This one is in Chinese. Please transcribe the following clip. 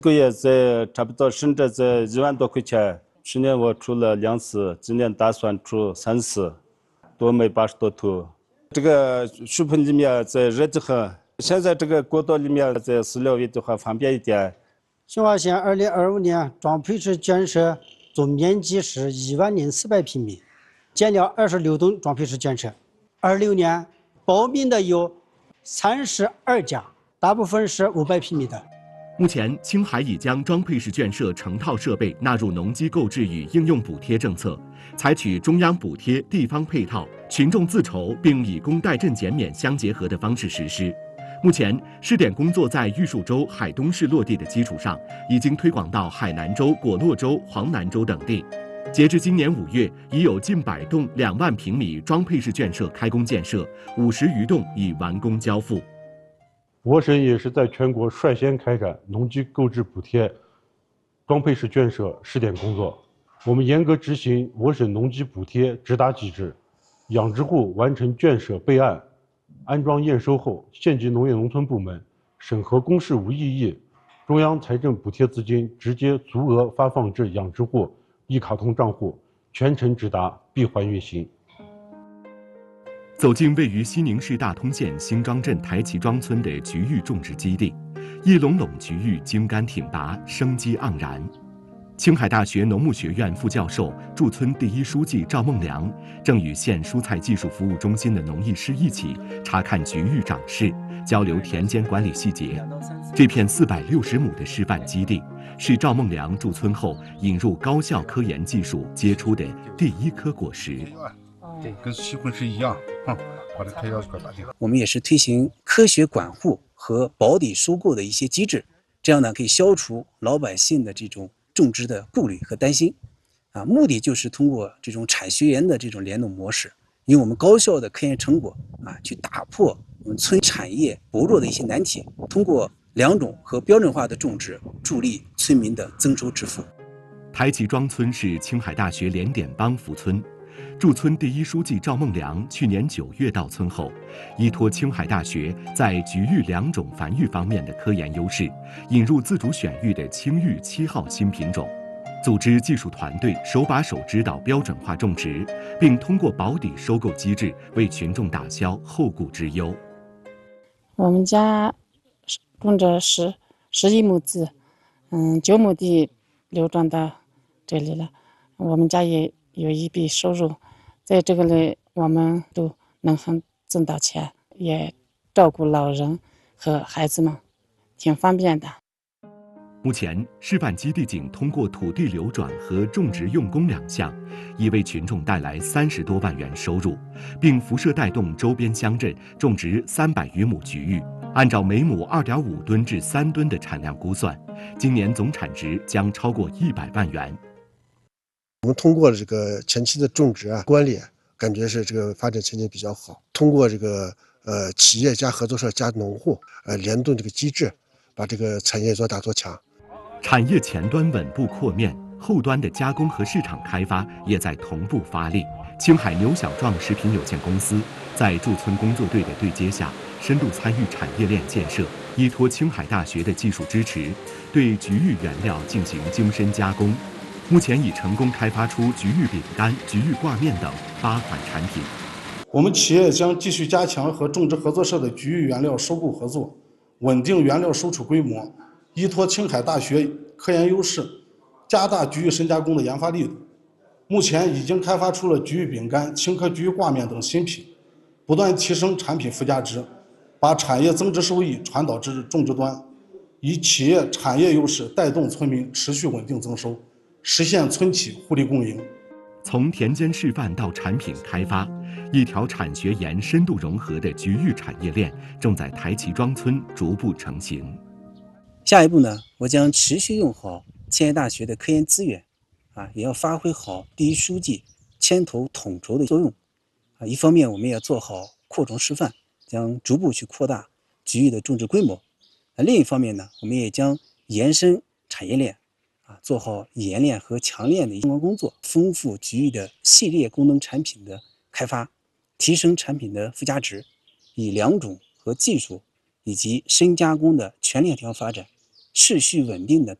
个月差不多省着1万多块钱。去年我出了2次，今年打算出3次，多卖80多头。这个水盆里面热得很，现在这个过道里面饲料鱼的话方便一点。 新华县2025年装配式建设总面积是10400平米，建了26栋装配式建设。26年报名的有32家，大部分是500平米的。 目前，青海已将装配式圈舍成套设备纳入农机购置与应用补贴政策，采取中央补贴、地方配套、群众自筹并以工代赈减免相结合的方式实施。目前，试点工作在玉树州、海东市落地的基础上，已经推广到海南州、果洛州、黄南州等地。截至今年5月，已有近100栋2万平米装配式圈舍开工建设，50余栋已完工交付。 我省也是在全国率先开展农机购置补贴装配式圈舍试点工作。我们严格执行我省农机补贴直达机制，养殖户完成圈舍备案、安装验收后，县级农业农村部门审核公示无异议，中央财政补贴资金直接足额发放至养殖户一卡通账户，全程直达，闭环运行。 走进位于西宁市大通县辛庄镇台齐庄村的菊芋种植基地，一垄垄菊芋茎干挺拔，生机盎然。青海大学农牧学院副教授、驻村第一书记赵梦良正与县蔬菜技术服务中心的农艺师一起查看菊芋长势，交流田间管理细节。这片460亩的示范基地，是赵梦良驻村后引入高效科研技术结出的第一颗果实。 对，跟西红柿一样，把这开销给打定。 我们也是推行科学管护和保底收购的一些机制，这样呢可以消除老百姓的这种种植的顾虑和担心。目的就是通过这种产学研的这种联动模式，用我们高效的科研成果去打破我们村产业薄弱的一些难题，通过良种和标准化的种植，助力村民的增收致富。 台齐庄村是青海大学连点帮扶村。驻村第一书记赵梦良去年9月到村后，依托青海大学在菊芋2种繁育方面的科研优势，引入自主选育的青玉7号新品种，组织技术团队手把手指导标准化种植，并通过保底收购机制为群众打消后顾之忧。 我们家种着11亩地，9亩地流转到这里了，我们家也有一笔收入，在这个里我们都能很挣到钱，也照顾老人和孩子们，挺方便的。 目前，示范基地仅通过土地流转和种植用工2项，已为群众带来30多万元收入，并辐射带动周边乡镇种植300余亩菊芋。按照每亩2.5吨至3吨的产量估算，今年总产值将超过100万元。 我们通过这个前期的种植关联，感觉是这个发展前景比较好。通过这个企业加合作社加农户联动这个机制，把这个产业做大做强。 产业前端稳步扩面，后端的加工和市场开发也在同步发力。青海牛小壮食品有限公司在驻村工作队的对接下，深度参与产业链建设，依托青海大学的技术支持，对菊芋原料进行精深加工。目前已成功开发出菊芋饼干、菊芋挂面等8款产品。 我们企业将继续加强和种植合作社的菊芋原料收购合作，稳定原料收储规模，依托青海大学科研优势，加大菊芋深加工的研发力度。目前已经开发出了菊芋饼干、青稞菊芋挂面等新品，不断提升产品附加值，把产业增值收益传导至种植端，以企业产业优势带动村民持续稳定增收，实现村企互利共赢。 从田间示范到产品开发，一条产学研深度融合的菊芋产业链正在台齐庄村逐步成型。 下一步呢，我将持续用好青海大学的科研资源，也要发挥好第一书记牵头统筹的作用。一方面我们也要做好扩种示范，将逐步去扩大菊芋的种植规模。另一方面呢，我们也将延伸产业链，做好冶炼和强炼的相关工作，丰富菊芋的系列功能产品的开发，提升产品的附加值，以良种和技术以及深加工的全链条发展， 持续稳定的